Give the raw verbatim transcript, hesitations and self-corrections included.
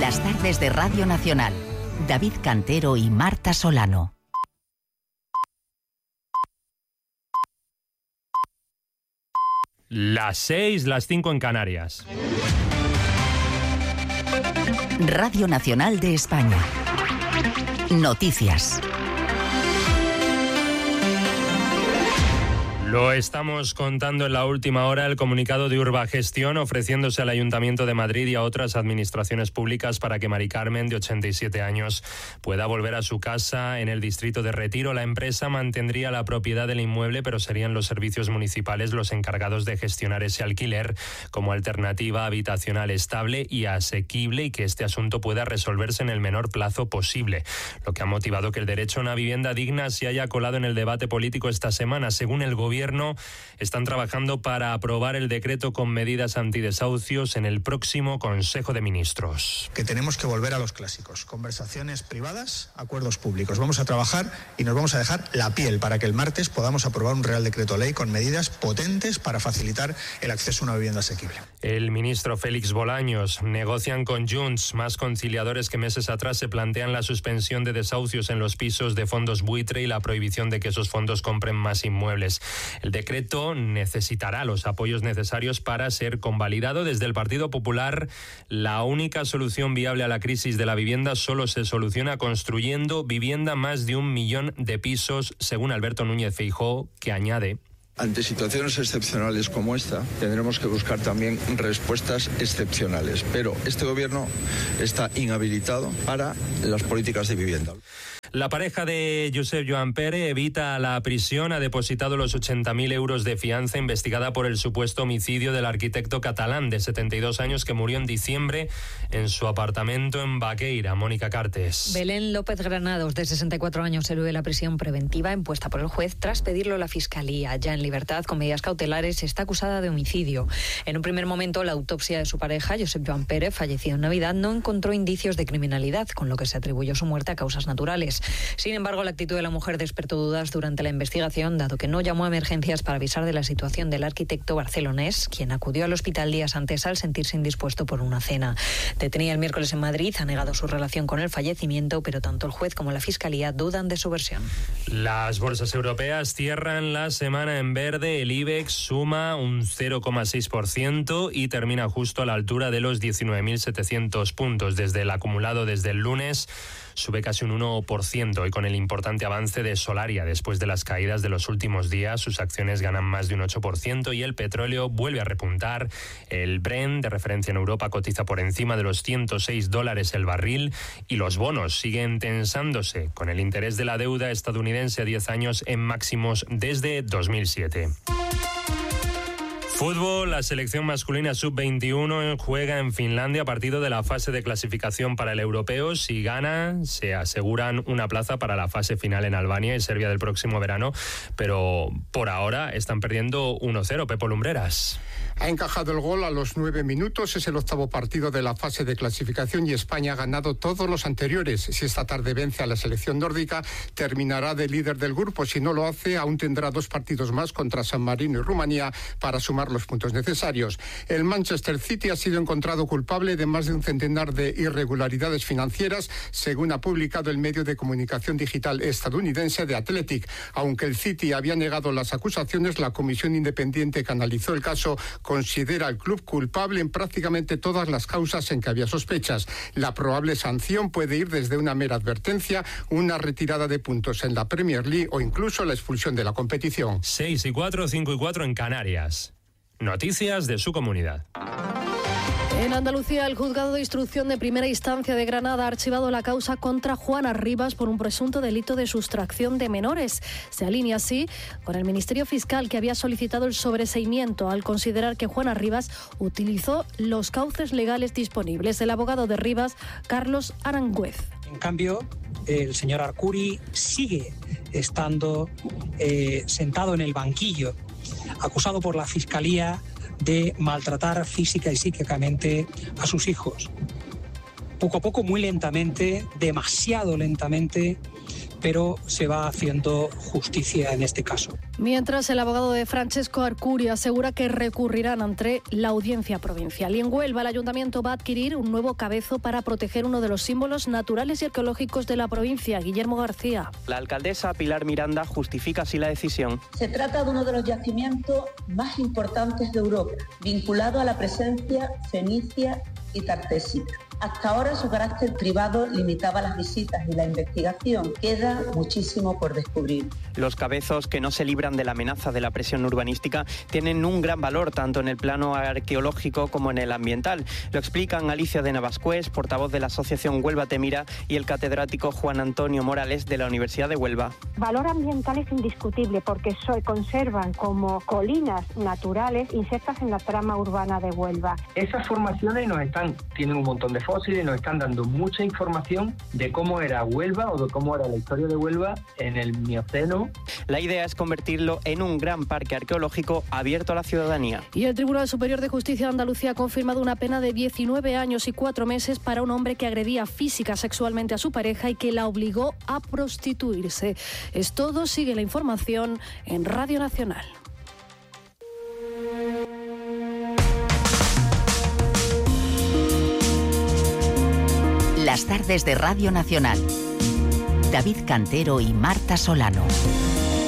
Las tardes de Radio Nacional. David Cantero y Marta Solano. Las seis, las cinco en Canarias. Radio Nacional de España. Noticias. Lo estamos contando en la última hora, el comunicado de Urbagestión ofreciéndose al Ayuntamiento de Madrid y a otras administraciones públicas para que Mari Carmen, de ochenta y siete años, pueda volver a su casa en el distrito de Retiro. La empresa mantendría la propiedad del inmueble, pero serían los servicios municipales los encargados de gestionar ese alquiler como alternativa habitacional estable y asequible, y que este asunto pueda resolverse en el menor plazo posible, lo que ha motivado que el derecho a una vivienda digna se haya colado en el debate político esta semana. Según el gobierno, están trabajando para aprobar el decreto con medidas antidesahucios en el próximo Consejo de Ministros. Que tenemos que volver a los clásicos, conversaciones privadas, acuerdos públicos. Vamos a trabajar y nos vamos a dejar la piel para que el martes podamos aprobar un Real Decreto Ley con medidas potentes para facilitar el acceso a una vivienda asequible. El ministro Félix Bolaños: negocian con Junts, más conciliadores que meses atrás se plantean la suspensión de desahucios en los pisos de fondos buitre y la prohibición de que esos fondos compren más inmuebles. El decreto necesitará los apoyos necesarios para ser convalidado. Desde el Partido Popular, la única solución viable a la crisis de la vivienda solo se soluciona construyendo vivienda, más de un millón de pisos, según Alberto Núñez Feijóo, que añade: ante situaciones excepcionales como esta, tendremos que buscar también respuestas excepcionales, pero este gobierno está inhabilitado para las políticas de vivienda. La pareja de Josep Joan Pere evita la prisión. Ha depositado los ochenta mil euros de fianza, investigada por el supuesto homicidio del arquitecto catalán de setenta y dos años que murió en diciembre en su apartamento en Baqueira. Mónica Cartes. Belén López Granados, de sesenta y cuatro años, elude la prisión preventiva impuesta por el juez tras pedirlo a la Fiscalía. Ya en libertad, con medidas cautelares, está acusada de homicidio. En un primer momento, la autopsia de su pareja, Josep Joan Pere, fallecido en Navidad, no encontró indicios de criminalidad, con lo que se atribuyó su muerte a causas naturales. Sin embargo, la actitud de la mujer despertó dudas durante la investigación, dado que no llamó a emergencias para avisar de la situación del arquitecto barcelonés, quien acudió al hospital días antes al sentirse indispuesto por una cena. Detenida el miércoles en Madrid, ha negado su relación con el fallecimiento, pero tanto el juez como la Fiscalía dudan de su versión. Las bolsas europeas cierran la semana en verde. El IBEX suma un cero coma seis por ciento y termina justo a la altura de los diecinueve mil setecientos puntos. Desde el acumulado desde el lunes sube casi un uno por ciento, y con el importante avance de Solaria después de las caídas de los últimos días, sus acciones ganan más de un ocho por ciento y el petróleo vuelve a repuntar. El Brent, de referencia en Europa, cotiza por encima de los ciento seis dólares el barril, y los bonos siguen tensándose, con el interés de la deuda estadounidense a diez años en máximos desde dos mil siete. Fútbol, la selección masculina sub veintiuno juega en Finlandia partido de la fase de clasificación para el europeo. Si gana, se aseguran una plaza para la fase final en Albania y Serbia del próximo verano, pero por ahora están perdiendo uno cero. Pepo Lumbreras. Ha encajado el gol a los nueve minutos, es el octavo partido de la fase de clasificación y España ha ganado todos los anteriores. Si esta tarde vence a la selección nórdica, terminará de líder del grupo. Si no lo hace, aún tendrá dos partidos más contra San Marino y Rumanía para sumar los puntos necesarios. El Manchester City ha sido encontrado culpable de más de un centenar de irregularidades financieras, según ha publicado el medio de comunicación digital estadounidense The Athletic. Aunque el City había negado las acusaciones, la comisión independiente que analizó el caso considera al club culpable en prácticamente todas las causas en que había sospechas. La probable sanción puede ir desde una mera advertencia, una retirada de puntos en la Premier League o incluso la expulsión de la competición. seis y cuatro, cinco y cuatro en Canarias. Noticias de su comunidad. En Andalucía, el juzgado de instrucción de primera instancia de Granada ha archivado la causa contra Juana Rivas por un presunto delito de sustracción de menores. Se alinea así con el Ministerio Fiscal, que había solicitado el sobreseimiento al considerar que Juana Rivas utilizó los cauces legales disponibles. El abogado de Rivas, Carlos Arangüez. En cambio, el señor Arcuri sigue estando eh, sentado en el banquillo, acusado por la Fiscalía de maltratar física y psíquicamente a sus hijos. Poco a poco, muy lentamente, demasiado lentamente, pero se va haciendo justicia en este caso. Mientras, el abogado de Francesco Arcuri asegura que recurrirán ante la Audiencia Provincial. Y en Huelva, el ayuntamiento va a adquirir un nuevo cabezo para proteger uno de los símbolos naturales y arqueológicos de la provincia. Guillermo García. La alcaldesa Pilar Miranda justifica así la decisión. Se trata de uno de los yacimientos más importantes de Europa, vinculado a la presencia fenicia y tartésica. Hasta ahora su carácter privado limitaba las visitas y la investigación. Queda muchísimo por descubrir. Los cabezos, que no se libran de la amenaza de la presión urbanística, tienen un gran valor tanto en el plano arqueológico como en el ambiental. Lo explican Alicia de Navascués, portavoz de la Asociación Huelva Te Mira, y el catedrático Juan Antonio Morales de la Universidad de Huelva. Valor ambiental es indiscutible porque se conservan como colinas naturales insertas en la trama urbana de Huelva. Esas formaciones nos están, tienen un montón de fósiles y nos están dando mucha información de cómo era Huelva o de cómo era la historia de Huelva en el Mioceno. La idea es convertirlo en un gran parque arqueológico abierto a la ciudadanía. Y el Tribunal Superior de Justicia de Andalucía ha confirmado una pena de diecinueve años y cuatro meses para un hombre que agredía física sexualmente a su pareja y que la obligó a prostituirse. Es todo, sigue la información en Radio Nacional. Las tardes de Radio Nacional. David Cantero y Marta Solano.